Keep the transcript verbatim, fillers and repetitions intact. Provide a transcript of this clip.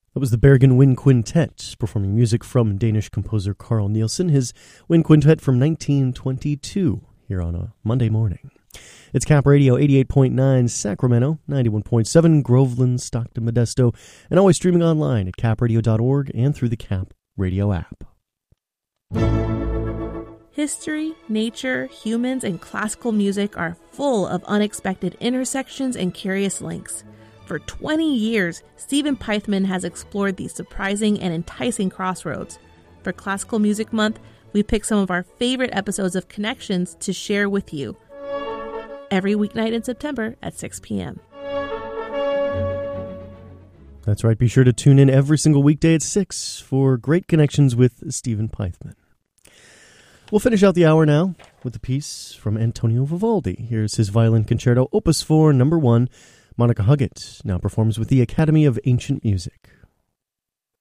That was the Bergen Wind Quintet, performing music from Danish composer Carl Nielsen, his Wind Quintet from nineteen twenty-two, here on a Monday morning. It's Cap Radio eighty-eight point nine Sacramento, ninety-one point seven Groveland, Stockton, Modesto, and always streaming online at cap radio dot org and through the Cap Radio app. History, nature, humans, and classical music are full of unexpected intersections and curious links. For twenty years, Stephen Pythman has explored these surprising and enticing crossroads. For Classical Music Month, we picked some of our favorite episodes of Connections to share with you. Every weeknight in September at six p.m. That's right. Be sure to tune in every single weekday at six for great connections with Stephen Pythman. We'll finish out the hour now with a piece from Antonio Vivaldi. Here's his Violin Concerto, Opus four, Number one. Monica Huggett now performs with the Academy of Ancient Music.